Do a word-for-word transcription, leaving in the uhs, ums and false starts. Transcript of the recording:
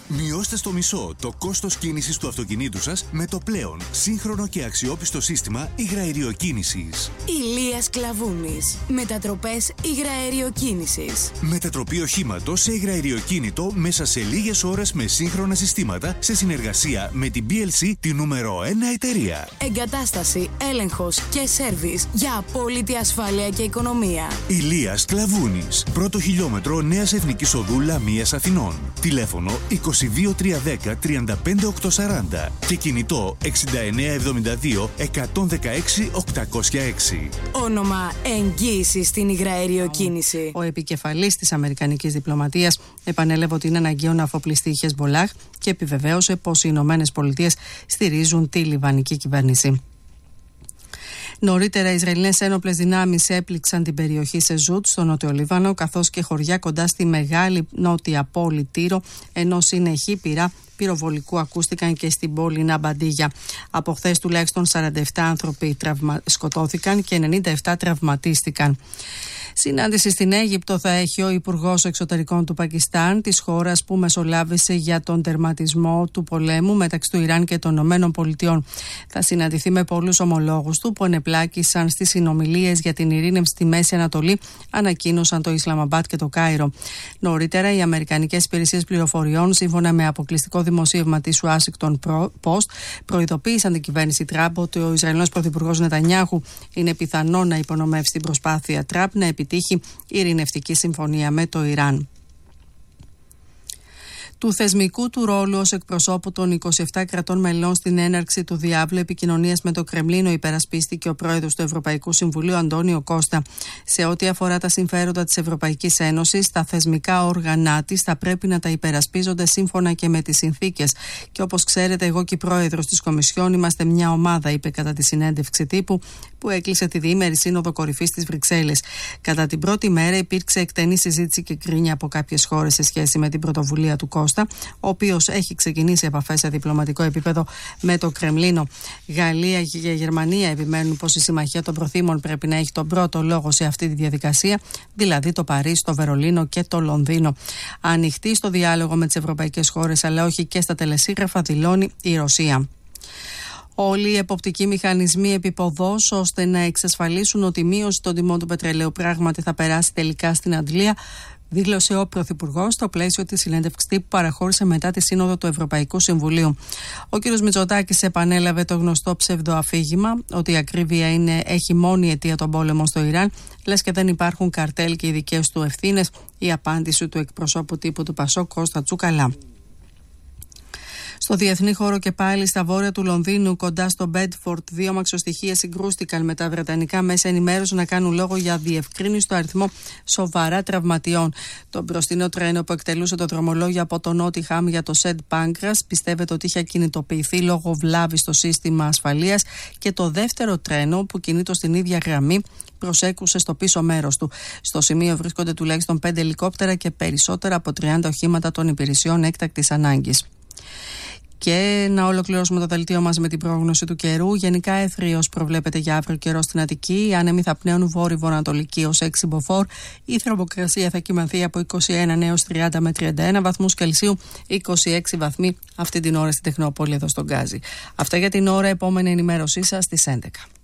Μειώστε στο μισό το κόστος κίνησης του αυτοκινήτου σας με το πλέον σύγχρονο και αξιόπιστο σύστημα υγραεριοκίνησης. Ηλίας Κλαβούνης. Μετατροπές υγραεριοκίνησης. Μετατροπή οχήματος σε υγραεριοκίνητο μέσα σε λίγες ώρες με σύγχρονα συστήματα σε συνεργασία με την μπι ελ σι, τη νούμερο ένα εταιρεία. Εγκατάσταση, έλεγχος και σέρβις για απόλυτη ασφάλεια και οικονομία. Ηλίας Κλαβούνης. Πρώτο χιλιόμετρο Νέας Εθνικής Οδού Λαμίας Αθηνών. Τηλέφωνο είκοσι δύο τριακόσια δέκα τριάντα πέντε οκτακόσια σαράντα και κινητό εξήντα εννέα εβδομήντα δύο εκατόν δεκαέξι οκτακόσια έξι. Όνομα εγγύηση στην υγραεριοκίνηση. Ο επικεφαλής της Αμερικανικής διπλωματίας επανέλαβε ότι είναι αναγκαίο να αφοπλιστεί η Χεσμπολάχ και επιβεβαίωσε πως οι Ηνωμένες Πολιτείες στηρίζουν τη Λιβανική κυβέρνηση. Νωρίτερα, οι Ισραηλινές ένοπλες δυνάμεις έπληξαν την περιοχή Σεζούτ στο Νότιο Λίβανο, καθώς και χωριά κοντά στη μεγάλη νότια πόλη Τύρο, ενώ συνεχή πυρά πυροβολικού ακούστηκαν και στην πόλη Ναμπαντίγια. Από χθες τουλάχιστον σαράντα επτά άνθρωποι τραυμα... σκοτώθηκαν και ενενήντα επτά τραυματίστηκαν. Συνάντηση στην Αίγυπτο θα έχει ο Υπουργός Εξωτερικών του Πακιστάν, της χώρας που μεσολάβησε για τον τερματισμό του πολέμου μεταξύ του Ιράν και των Ηνωμένων Πολιτειών. Θα συναντηθεί με πολλούς ομολόγους του που ενεπλάκησαν στις συνομιλίες για την ειρήνευση στη Μέση Ανατολή, ανακοίνωσαν το Ισλαμαμπάτ και το Κάιρο. Νωρίτερα, οι Αμερικανικές Υπηρεσίες Πληροφοριών, σύμφωνα με αποκλειστικό δημοσίευμα της Washington Post, προειδοποίησαν την κυβέρνηση Τραμπ ότι ο Ισραηλινός Πρωθυπουργός Νετανιάχου είναι πιθανό να υπονομεύσει την προσπάθεια Τραμπ να επιτύχει ειρηνευτική συμφωνία με το Ιράν. Του θεσμικού του ρόλου ως εκπροσώπου των είκοσι επτά κρατών μελών στην έναρξη του διάβλου επικοινωνίας με το Κρεμλίνο υπερασπίστηκε ο πρόεδρος του Ευρωπαϊκού Συμβουλίου Αντώνιο Κώστα. Σε ό,τι αφορά τα συμφέροντα της Ευρωπαϊκής Ένωσης, τα θεσμικά όργανά της θα πρέπει να τα υπερασπίζονται σύμφωνα και με τις συνθήκες. Και όπως ξέρετε, εγώ και η πρόεδρος της Κομισιόν είμαστε μια ομάδα, είπε κατά τη συνέντευξη τύπου που έκλεισε τη διήμερη σύνοδο κορυφής της Βρυξέλλες. Κατά την πρώτη μέρα υπήρξε εκτενή συζήτηση και κρίνια από κάποιες χώρες σε σχέση με την πρωτοβουλία του Κώστα, ο οποίος έχει ξεκινήσει επαφές σε διπλωματικό επίπεδο με το Κρεμλίνο. Γαλλία και Γερμανία επιμένουν πως η Συμμαχία των Προθήμων πρέπει να έχει τον πρώτο λόγο σε αυτή τη διαδικασία, δηλαδή το Παρίσι, το Βερολίνο και το Λονδίνο. Ανοιχτή στο διάλογο με τις ευρωπαϊκές χώρες, αλλά όχι και στα τελεσίγραφα, δηλώνει η Ρωσία. Όλοι οι εποπτικοί μηχανισμοί επιποδός ώστε να εξασφαλίσουν ότι η μείωση των τιμών του πετρελαίου πράγματι θα περάσει τελικά στην αντλία, δήλωσε ο Πρωθυπουργός στο πλαίσιο της συνέντευξης που παραχώρησε μετά τη Σύνοδο του Ευρωπαϊκού Συμβουλίου. Ο κ. Μητσοτάκης επανέλαβε το γνωστό ψευδοαφήγημα ότι η ακρίβεια είναι, έχει μόνη αιτία τον πόλεμο στο Ιράν, λες και δεν υπάρχουν καρτέλ και οι δικές του ευθύνες, η απάντηση του εκπροσώπου τύπου του Πασόκ Κώστα Τσουκαλά. Στο διεθνή χώρο και πάλι στα βόρεια του Λονδίνου, κοντά στο Μπέντφορντ, δύο μαξοστοιχεία συγκρούστηκαν με τα βρετανικά μέσα ενημέρωση να κάνουν λόγο για διευκρίνηση στο αριθμό σοβαρά τραυματιών. Το μπροστινό τρένο που εκτελούσε το δρομολόγιο από το Νότιχαμ για το Σεντ Πάγκρας πιστεύεται ότι είχε ακινητοποιηθεί λόγω βλάβη στο σύστημα ασφαλείας και το δεύτερο τρένο που κινείται στην ίδια γραμμή προσέκρουσε στο πίσω μέρος του. Στο σημείο βρίσκονται τουλάχιστον πέντε ελικόπτερα και περισσότερα από τριάντα οχήματα των υπηρεσιών έκτακτης ανάγκης. Και να ολοκληρώσουμε το δελτίο μας με την πρόγνωση του καιρού. Γενικά έθριος προβλέπεται για αύριο καιρό στην Αττική. Οι άνεμοι θα πνέουν βόρειο-βορειοανατολική ως έξι μποφόρ. Η θερμοκρασία θα κυμανθεί από είκοσι ένα έως τριάντα με τριάντα ένα βαθμούς Κελσίου, είκοσι έξι βαθμοί αυτή την ώρα στην Τεχνόπολη εδώ στον Γκάζι. Αυτά για την ώρα. Επόμενη ενημέρωσή σας στις έντεκα.